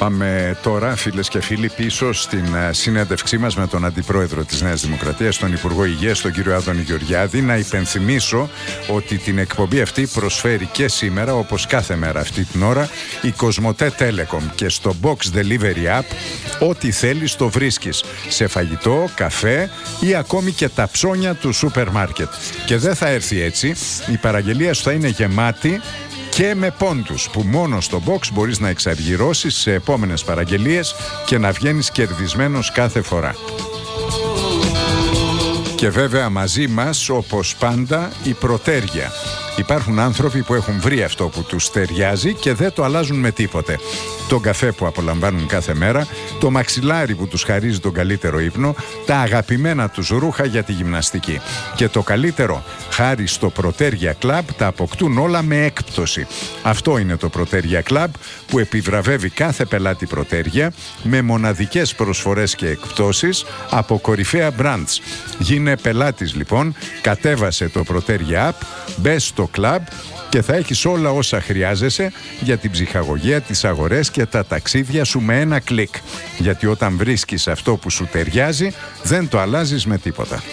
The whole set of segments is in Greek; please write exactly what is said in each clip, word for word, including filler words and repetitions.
Πάμε τώρα, φίλες και φίλοι, πίσω στην συνέντευξή μας με τον Αντιπρόεδρο της Νέας Δημοκρατίας, τον Υπουργό Υγείας, τον κύριο Άδωνη Γεωργιάδη. Να υπενθυμίσω ότι την εκπομπή αυτή προσφέρει και σήμερα, όπως κάθε μέρα αυτή την ώρα, η Κοσμοτέ Telecom, και στο Box Delivery App ό,τι θέλεις το βρίσκεις, σε φαγητό, καφέ ή ακόμη και τα ψώνια του σούπερ μάρκετ. Και δεν θα έρθει έτσι, η παραγγελία σου θα είναι γεμάτη και με πόντους που μόνο στο Box μπορείς να εξαργυρώσεις σε επόμενες παραγγελίες και να βγαίνεις κερδισμένος κάθε φορά. Και βέβαια μαζί μας, όπως πάντα, η προτέρια. Υπάρχουν άνθρωποι που έχουν βρει αυτό που τους ταιριάζει και δεν το αλλάζουν με τίποτε. Τον καφέ που απολαμβάνουν κάθε μέρα, το μαξιλάρι που τους χαρίζει τον καλύτερο ύπνο, τα αγαπημένα τους ρούχα για τη γυμναστική. Και το καλύτερο, χάρη στο Προτέρια Club, τα αποκτούν όλα με έκπτωση. Αυτό είναι το Προτέρια Club που επιβραβεύει κάθε πελάτη Προτέρια με μοναδικές προσφορές και εκπτώσεις από κορυφαία brands. Γίνε πελάτης λοιπόν, κατέβασε το Προτέρια App, μπες στο club και θα έχεις όλα όσα χρειάζεσαι για την ψυχαγωγία, τις αγορές και τα ταξίδια σου με ένα κλικ. Γιατί όταν βρίσκεις αυτό που σου ταιριάζει, δεν το αλλάζεις με τίποτα.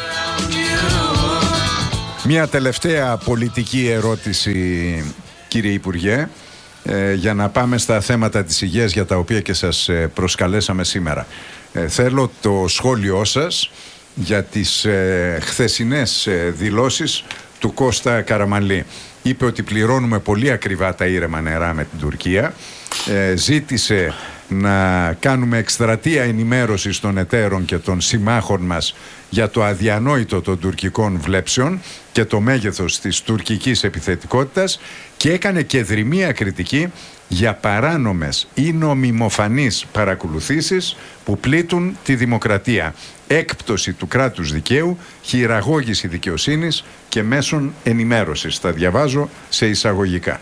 Μια τελευταία πολιτική ερώτηση, κύριε Υπουργέ, ε, για να πάμε στα θέματα της υγείας για τα οποία και σας προσκαλέσαμε σήμερα. Ε, θέλω το σχόλιο σας για τις ε, χθεσινές ε, δηλώσεις του Κώστα Καραμανλή. Είπε ότι πληρώνουμε πολύ ακριβά τα ήρεμα νερά με την Τουρκία. Ε, ζήτησε να κάνουμε εκστρατεία ενημέρωσης των εταίρων και των συμμάχων μας για το αδιανόητο των τουρκικών βλέψεων και το μέγεθος της τουρκικής επιθετικότητας, και έκανε και δρυμία κριτική για παράνομες ή νομιμοφανείς παρακολουθήσεις που πλήττουν τη δημοκρατία, έκπτωση του κράτους δικαίου, χειραγώγηση δικαιοσύνης και μέσων ενημέρωσης. Τα διαβάζω σε εισαγωγικά.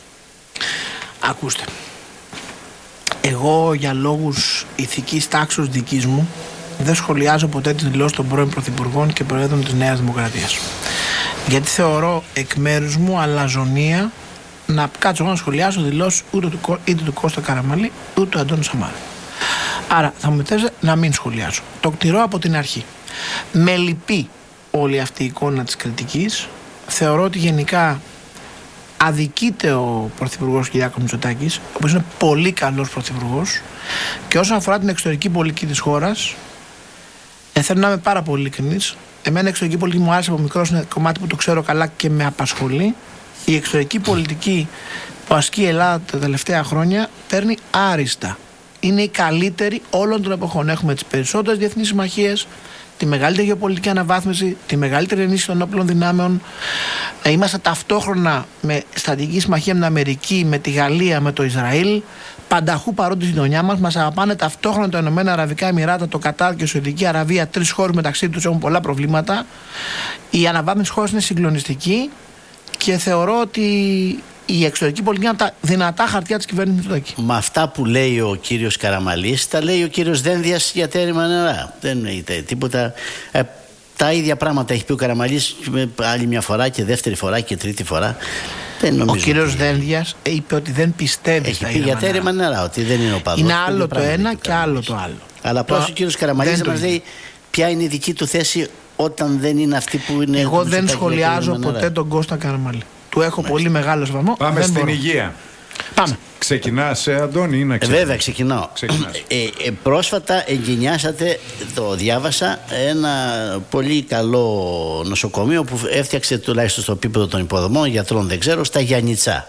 Ακούστε, εγώ για λόγους ηθικής τάξης δικής μου δεν σχολιάζω ποτέ τις δηλώσεις των πρώην Πρωθυπουργών και Προέδρων της Νέας Δημοκρατίας, γιατί θεωρώ εκ μέρους μου αλαζονία να κάτσω να σχολιάσω δηλώσεις ούτε του, είτε του Κώστα Καραμανλή ούτε του Αντώνη Σαμάρα. Άρα θα μου επιτρέψετε να μην σχολιάσω. Το κτηρώ από την αρχή. Με λυπεί όλη αυτή η εικόνα της κριτικής. Θεωρώ ότι γενικά αδικείται ο Πρωθυπουργός Κυριάκος Μητσοτάκης, ο οποίος είναι πολύ καλός Πρωθυπουργός, και όσον αφορά την εξωτερική πολιτική της χώρας, ε, θέλω να είμαι πάρα πολύ ειλικρινής. Εμένα η εξωτερική πολιτική μου άρεσε από μικρός, είναι κομμάτι που το ξέρω καλά και με απασχολεί. Η εξωτερική πολιτική που ασκεί η Ελλάδα τα τελευταία χρόνια παίρνει άριστα. Είναι η καλύτερη όλων των εποχών. Έχουμε τις περισσότερες διεθνείς συμμαχίες, τη μεγαλύτερη γεωπολιτική αναβάθμιση, τη μεγαλύτερη ενίσχυση των όπλων δυνάμεων. Είμαστε ταυτόχρονα με στρατηγική συμμαχία με την Αμερική, με τη Γαλλία, με το Ισραήλ. Πανταχού παρόντες στη γειτονιά μας. Μας αγαπάνε ταυτόχρονα τα Ηνωμένα Αραβικά Εμιράτα, το Κατάρ και η Σαουδική Αραβία. Τρεις χώρες μεταξύ τους έχουν πολλά προβλήματα. Η αναβάθμιση της χώρας είναι συγκλονιστική και θεωρώ ότι η εξωτερική πολιτική είναι από τα δυνατά χαρτιά της κυβέρνησης Μητσοτάκη. Με αυτά που λέει ο κύριος Καραμανλής, τα λέει ο κύριος Δένδιας για τα έρημα νερά. Δεν είναι τίποτα. Ε, τα ίδια πράγματα έχει πει ο Καραμανλής άλλη μια φορά και δεύτερη φορά και τρίτη φορά. Δεν ο κύριος ότι... Δένδιας είπε ότι δεν πιστεύει έχει πει για τα έρημα νερά, ότι δεν είναι ο παδός. Είναι άλλο το ένα και άλλο το άλλο. Αλλά απλώς ο κύριος Καραμανλής μας λέει ποια είναι η δική του θέση όταν δεν είναι αυτή που είναι. Εγώ δεν σχολιάζω ποτέ τον Κώστα Καραμανλή. Του έχω Μάλιστα. πολύ μεγάλο σεβασμό. Πάμε δεν στην μπορώ. υγεία. Πάμε. Ξεκινάς, ε, Αντώνη, ή να ξεκινάς? Ε, βέβαια, ξεκινάω. Ε, ε, πρόσφατα εγκαινιάσατε, το διάβασα, ένα πολύ καλό νοσοκομείο που έφτιαξε τουλάχιστον στο επίπεδο των υποδομών, γιατρών δεν ξέρω, στα Γιαννιτσά.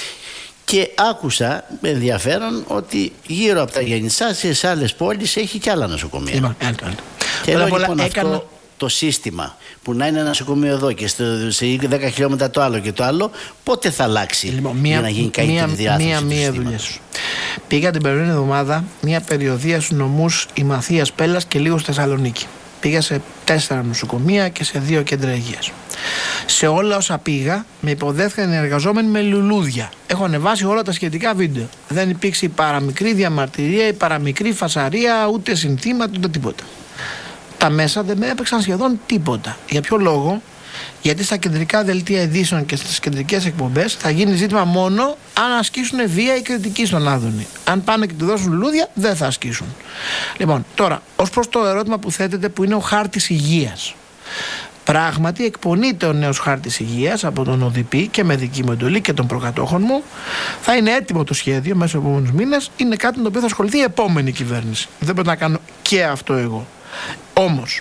Και άκουσα με ενδιαφέρον ότι γύρω από τα Γιαννιτσά σε άλλες πόλεις έχει και άλλα νοσοκομεία. Είμα, άλλο, άλλο. Και εδώ λοιπόν έκανα... αυτό το σύστημα που να είναι ένα νοσοκομείο εδώ και σε δέκα χιλιόμετρα το άλλο και το άλλο, πότε θα αλλάξει λοιπόν, μία, για να γίνει καλύτερη διάθεση μία, του μία συστήματος? Πήγα την περασμένη εβδομάδα μία περιοδεία στους νομούς Ημαθίας Πέλλας και λίγο στη Θεσσαλονίκη. Πήγα σε τέσσερα νοσοκομεία και σε δύο κέντρα υγείας. Σε όλα όσα πήγα, με υποδέχθηκαν οι εργαζόμενοι με λουλούδια. Έχω ανεβάσει όλα τα σχετικά βίντεο. Δεν υπήρξε η παραμικρή διαμαρτυρία, η παραμικρή φασαρία, ούτε συνθήματα, ούτε τίποτα. Τα μέσα δεν με έπαιξαν σχεδόν τίποτα. Για ποιο λόγο? Γιατί στα κεντρικά δελτία ειδήσεων και στις κεντρικές εκπομπές θα γίνει ζήτημα μόνο αν ασκήσουν βία ή κριτική στον Άδωνη. Αν πάνε και του δώσουν λουλούδια, δεν θα ασκήσουν. Λοιπόν, τώρα, ως προς το ερώτημα που θέτεται, που είναι ο χάρτης υγείας. Πράγματι, εκπονείται ο νέος χάρτης υγείας από τον ΟΔΠ και με δική μου εντολή και των προκατόχων μου. Θα είναι έτοιμο το σχέδιο μέσα στους επόμενους μήνες. Είναι κάτι με το οποίο θα ασχοληθεί η επόμενη κυβέρνηση. Δεν πρέπει να κάνω και αυτό εγώ. Όμως,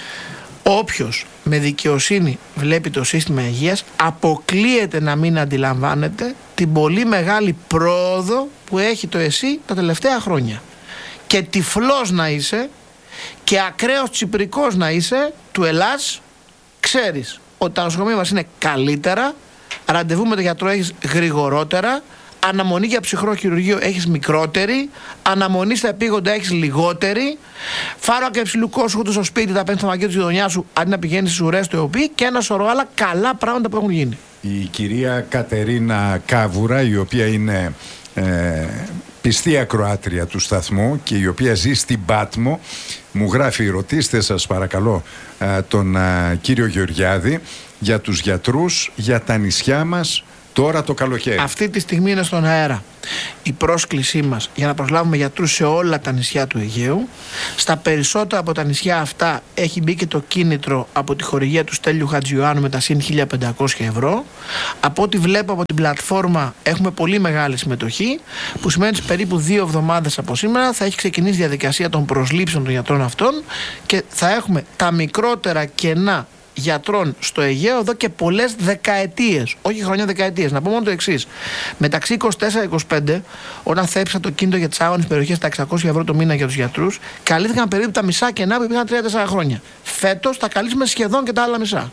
όποιος με δικαιοσύνη βλέπει το σύστημα υγείας, αποκλείεται να μην αντιλαμβάνεται την πολύ μεγάλη πρόοδο που έχει το ΕΣΥ τα τελευταία χρόνια. Και τυφλός να είσαι και ακραίος τσιπρικός να είσαι του Ελλάς, ξέρεις ότι τα νοσοκομεία μας είναι καλύτερα, ραντεβού με τον γιατρό έχεις γρηγορότερα, αναμονή για ψυχρό χειρουργείο έχεις μικρότερη, αναμονή στα επίγοντα έχεις λιγότερη, φάρμακα υψηλού κόστου στο σπίτι, τα παίρνεις στο μαγείο της γειτονιάς σου αντί να πηγαίνεις στις ουρές του ΕΟΠΗ και ένα σωρό άλλα καλά πράγματα που έχουν γίνει. Η κυρία Κατερίνα Κάβουρα, η οποία είναι ε, πιστή ακροάτρια του σταθμού και η οποία ζει στην Πάτμο, μου γράφει: ρωτήστε σας παρακαλώ ε, τον ε, κύριο Γεωργιάδη για τους γιατρούς για τα νησιά μας τώρα το καλοκαίρι. Αυτή τη στιγμή είναι στον αέρα η πρόσκλησή μας για να προσλάβουμε γιατρούς σε όλα τα νησιά του Αιγαίου. Στα περισσότερα από τα νησιά αυτά έχει μπει και το κίνητρο από τη χορηγία του Στέλιου Χατζιωάννου με τα συν χίλια πεντακόσια ευρώ. Από ό,τι βλέπω από την πλατφόρμα έχουμε πολύ μεγάλη συμμετοχή, που σημαίνει ότι περίπου δύο εβδομάδες από σήμερα θα έχει ξεκινήσει η διαδικασία των προσλήψεων των γιατρών αυτών και θα έχουμε τα μικρότερα κενά γιατρών στο Αιγαίο εδώ και πολλές δεκαετίες. Όχι χρόνια, δεκαετίες. Να πω μόνο το εξής. Μεταξύ είκοσι τέσσερα είκοσι πέντε, όταν θέψα το κίνητρο για τις άγονες περιοχές τα εξακόσια ευρώ το μήνα για τους γιατρούς, καλύφθηκαν περίπου τα μισά κενά που υπήρχαν τρία τέσσερα χρόνια. Φέτος θα καλύψουμε σχεδόν και τα άλλα μισά.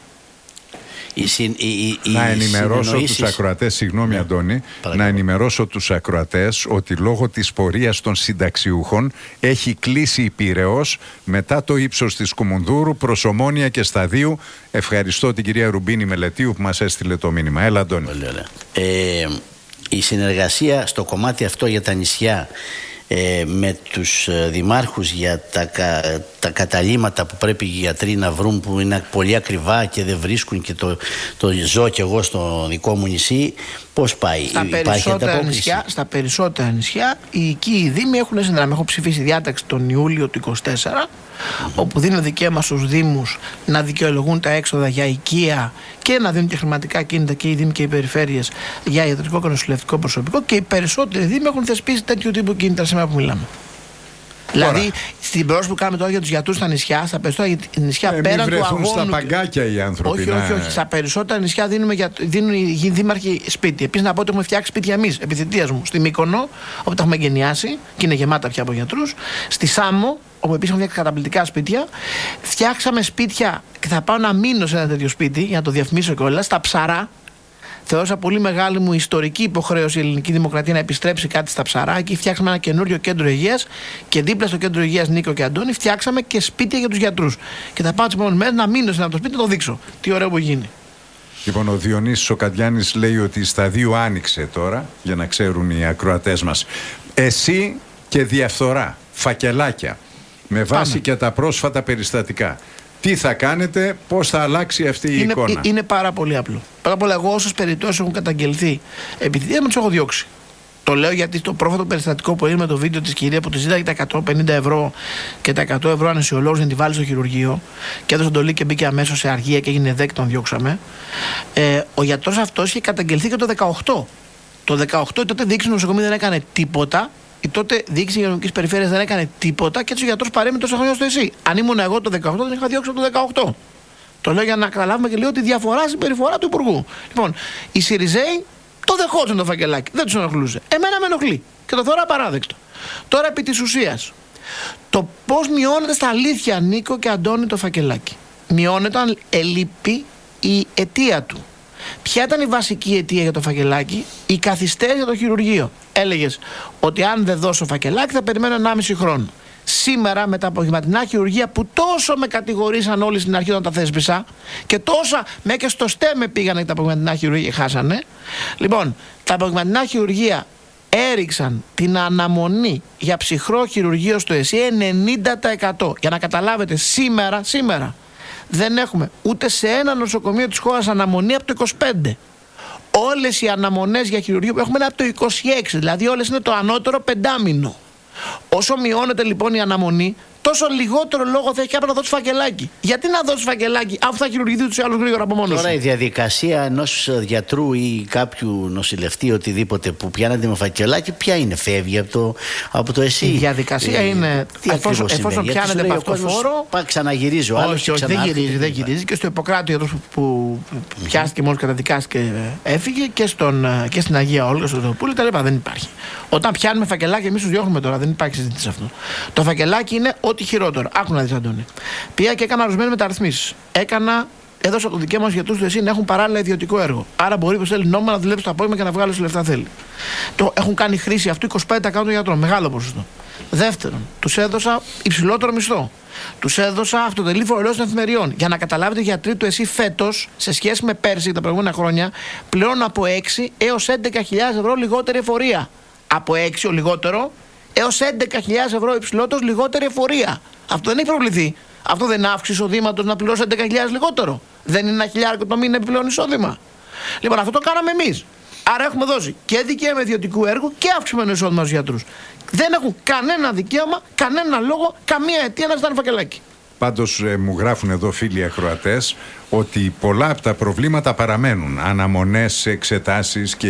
Η συν, η, η, να ενημερώσω τους ακροατές, συγγνώμη ναι, Αντώνη, παρακαλώ. να ενημερώσω τους ακροατές ότι λόγω της πορείας των συνταξιούχων έχει κλείσει η Πειραιώς μετά το ύψος της Κουμουνδούρου προς Ομόνια και Σταδίου. Ευχαριστώ την κυρία Ρουμπίνη Μελετίου που μας έστειλε το μήνυμα. Έλα, Αντώνη. Πολύ ωραία. Ε, η συνεργασία στο κομμάτι αυτό για τα νησιά Ε, με τους δημάρχους για τα, κα, τα καταλύματα που πρέπει οι γιατροί να βρουν, που είναι πολύ ακριβά και δεν βρίσκουν, και το, το ζω και εγώ στο δικό μου νησί, πώς πάει? Στα περισσότερα, νησιά, στα περισσότερα νησιά οι οικοί δήμοι έχουν συνδράμει. Έχω ψηφίσει διάταξη τον Ιούλιο του είκοσι τέσσερα, mm-hmm. όπου δίνουν δικαίωμα στους δήμους να δικαιολογούν τα έξοδα για οικεία και να δίνουν και χρηματικά κίνητα και οι δήμοι και οι περιφέρειες για ιατρικό και νοσηλευτικό προσωπικό, και οι περισσότεροι δήμοι έχουν θεσπίσει τέτοιου τύπου κίνητα σήμερα που μιλάμε. Τώρα. Δηλαδή, στην πρόσφαση που κάνουμε τώρα για τους γιατρούς στα νησιά, στα περισσότερα νησιά ε, πέραν του αγώνου. Στα παγκάκια οι άνθρωποι. Όχι, όχι, όχι. Στα περισσότερα νησιά δίνουμε για, δίνουν οι δήμαρχοι σπίτι. Επίσης, να πω ότι έχουμε φτιάξει σπίτια εμείς, επί θητείας μου, στη Μύκονο, όπου τα έχουμε εγκαινιάσει και είναι γεμάτα πια από γιατρούς. Στη Σάμο, όπου επίσης έχουμε φτιάξει καταπληκτικά σπίτια. Φτιάξαμε σπίτια και θα πάω να μείνω σε ένα τέτοιο σπίτι, για να το διαφημίσω κιόλας, στα Ψαρά. Θεώρησα πολύ μεγάλη μου ιστορική υποχρέωση η ελληνική δημοκρατία να επιστρέψει κάτι στα Ψαρά. Εκεί φτιάξαμε ένα καινούριο κέντρο υγείας και δίπλα στο κέντρο υγείας, Νίκο και Αντώνη, φτιάξαμε και σπίτια για τους γιατρούς. Και θα πάω τις επόμενες μέρες να μείνω σε ένα το σπίτι να το δείξω. Τι ωραίο που γίνει. Λοιπόν, ο Διονύσης ο Καντιάνης λέει ότι στα δύο άνοιξε τώρα, για να ξέρουν οι ακροατές μας. Εσύ και διαφθορά, φακελάκια, με βάση Πάμε. και τα πρόσφατα περιστατικά. Τι θα κάνετε, πώς θα αλλάξει αυτή η είναι, εικόνα? Είναι πάρα πολύ απλό. Πάρα πολύ, εγώ όσες περιπτώσεις έχουν καταγγελθεί επειδή δεν τους έχω διώξει. Το λέω γιατί το πρόφατο περιστατικό που έγινε με το βίντεο της κυρία που τη ζήταγε τα εκατόν πενήντα ευρώ και τα εκατό ευρώ ανεσιολόγους για να τη βάλει στο χειρουργείο και έδωσε εντολή και μπήκε αμέσως σε αργία και έγινε δέκ, τον διώξαμε. Ε, ο γιατρός αυτός είχε καταγγελθεί και το δεκαοκτώ. Το δεκαοκτώ τότε διοίκηση νοσοκομεία δεν έκανε τίποτα. Η τότε διοίκηση υγειονομικής περιφέρειας δεν έκανε τίποτα και έτσι ο γιατρός παρέμεινε τόσα χρόνια στο ΕΣΥ. Αν ήμουν εγώ το δεκαοκτώ, δεν είχα διώξει το δεκαοκτώ. Το λέω για να καταλάβουμε και λίγο τη διαφορά στην περιφορά του Υπουργού. Λοιπόν, οι Σιριζέοι το δεχόντουσαν το φακελάκι, δεν τους ενοχλούσε. Εμένα με ενοχλεί και το θεωρώ απαράδεκτο. Τώρα, επί της ουσίας, το πώς μειώνεται στα αλήθεια, Νίκο και Αντώνη, το φακελάκι. Μειώνεται αν ελείπει η αιτία του. Ποια ήταν η βασική αιτία για το φακελάκι? Η καθυστέρηση για το χειρουργείο. Έλεγες ότι αν δεν δώσω φακελάκι θα περιμένω ενάμιση χρόνο. Σήμερα με τα απογευματινά χειρουργεία που τόσο με κατηγορήσαν όλοι στην αρχή όταν τα θέσπισα και τόσα με και στο στέμε πήγανε τα απογευματινά χειρουργεία και χάσανε. Λοιπόν, τα απογευματινά χειρουργεία έριξαν την αναμονή για ψυχρό χειρουργείο στο ΕΣΥ ενενήντα τοις εκατό. Για να καταλάβετε, σήμερα, σήμερα δεν έχουμε ούτε σε ένα νοσοκομείο της χώρας αναμονή από το είκοσι πέντε. Όλες οι αναμονές για χειρουργείο που έχουμε είναι από το είκοσι έξι, δηλαδή όλες είναι το ανώτερο πεντάμινο. Όσο μειώνεται λοιπόν η αναμονή, τόσο λιγότερο λόγο θα έχει κάποιο να δώσει φακελάκι. Γιατί να δώσει φακελάκι, αφού θα χειρουργηθεί ούτως ή άλλως γρήγορα από μόνος. Τώρα σου. η διαδικασία ενός γιατρού ή κάποιου νοσηλευτή, οτιδήποτε που πιάνεται με φακελάκι, ποια είναι, φεύγει από το, από το εσύ. Η διαδικασία ε, είναι. Εφόσον, εφόσον πιάνεται από αυτό το φόρο. Πά, ξαναγυρίζει ο άλλος. Όχι, όχι, δεν γυρίζει, δεν γυρίζει. Και στο Ιπποκράτη, ο που, που mm-hmm. πιάστηκε μόλις καταδικάστηκε, έφυγε και, στον, και στην Αγία Όλγα, στο Θεοπούλη, τα λοιπά. Δεν υπάρχει. Όταν πιάνουμε φακελάκι, εμείς τους διώχνουμε τώρα, δεν υπάρχει συζήτηση αυτό. Το φακελάκι είναι ό,τι χειρότερο. Άκου να δεις, Αντώνη. Πήγα και έκανα ορισμένες μεταρρυθμίσεις. Έκανα, έδωσα το δικαίωμα στους γιατρούς του ΕΣΥ να έχουν παράλληλα ιδιωτικό έργο. Άρα μπορεί που θέλει νόμιμα να δουλέψει το απόγευμα και να βγάλει όσο λεφτά θέλει. Το έχουν κάνει χρήση αυτού είκοσι πέντε τοις εκατό των γιατρών. Μεγάλο ποσοστό. Δεύτερον, τους έδωσα υψηλότερο μισθό. Τους έδωσα αυτοτελή φορολόγηση των εφημεριών. Για να καταλάβετε, οι γιατροί του ΕΣΥ φέτος, σε σχέση με πέρσι τα προηγούμενα χρόνια, πλέον από έξι έως έντεκα χιλιάδες ευρώ λιγότερη εφορία. Από έξι ο λιγότερο έως έντεκα χιλιάδες ευρώ υψηλότερο λιγότερη εφορία. Αυτό δεν έχει προβληθεί. Αυτό δεν είναι αύξηση εισοδήματος να πληρώσει έντεκα χιλιάδες λιγότερο. Δεν είναι ένα χιλιάρικο το μήνα επιπλέον εισόδημα. Λοιπόν, αυτό το κάναμε εμείς. Άρα έχουμε δώσει και δικαίωμα ιδιωτικού έργου και αυξημένο εισόδημα στους γιατρούς. Δεν έχουν κανένα δικαίωμα, κανένα λόγο, καμία αιτία να ζητάνε φακελάκι. Πάντως ε, μου γράφουν εδώ φίλοι ακροατές ότι πολλά από τα προβλήματα παραμένουν. Αναμονές, εξετάσεις και